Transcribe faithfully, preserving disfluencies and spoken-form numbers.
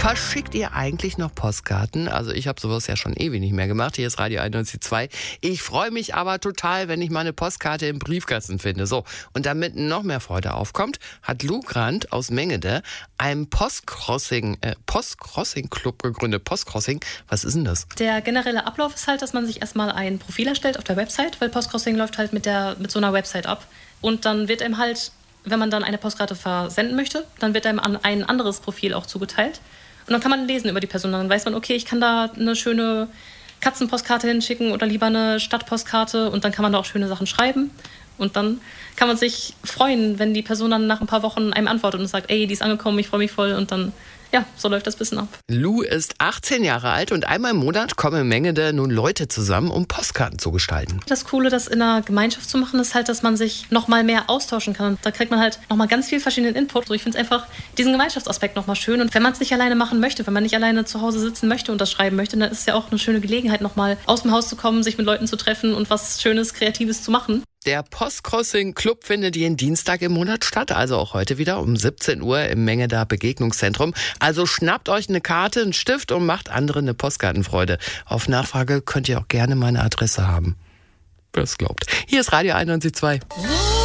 Verschickt ihr eigentlich noch Postkarten? Also ich habe sowas ja schon ewig nicht mehr gemacht. Hier ist Radio einundneunzig Komma zwei. Ich freue mich aber total, wenn ich meine Postkarte im Briefkasten finde. So, und damit noch mehr Freude aufkommt, hat Lou Grant aus Mengede einen Postcrossing, äh, Postcrossing-Club gegründet. Postcrossing, was ist denn das? Der generelle Ablauf ist halt, dass man sich erstmal ein Profil erstellt auf der Website, weil Postcrossing läuft halt mit, der, mit so einer Website ab. Und dann wird einem halt, wenn man dann eine Postkarte versenden möchte, dann wird einem an ein anderes Profil auch zugeteilt. Und dann kann man lesen über die Person. Dann weiß man, okay, ich kann da eine schöne Katzenpostkarte hinschicken oder lieber eine Stadtpostkarte. Und dann kann man da auch schöne Sachen schreiben. Und dann kann man sich freuen, wenn die Person dann nach ein paar Wochen einem antwortet und sagt, ey, die ist angekommen, ich freue mich voll. Und dann, ja, so läuft das ein bisschen ab. Lou ist achtzehn Jahre alt und einmal im Monat kommen in Mengede nun Leute zusammen, um Postkarten zu gestalten. Das Coole, das in einer Gemeinschaft zu machen, ist halt, dass man sich noch mal mehr austauschen kann. Und da kriegt man halt noch mal ganz viel verschiedenen Input. Ich finde es einfach diesen Gemeinschaftsaspekt noch mal schön. Und wenn man es nicht alleine machen möchte, wenn man nicht alleine zu Hause sitzen möchte und das schreiben möchte, dann ist es ja auch eine schöne Gelegenheit, noch mal aus dem Haus zu kommen, sich mit Leuten zu treffen und was Schönes, Kreatives zu machen. Der Postcrossing Club findet jeden Dienstag im Monat statt, also auch heute wieder um siebzehn Uhr im Mengeder Begegnungszentrum. Also schnappt euch eine Karte, einen Stift und macht anderen eine Postkartenfreude. Auf Nachfrage könnt ihr auch gerne meine Adresse haben. Wer es glaubt. Hier ist Radio einundneunzig Komma zwei.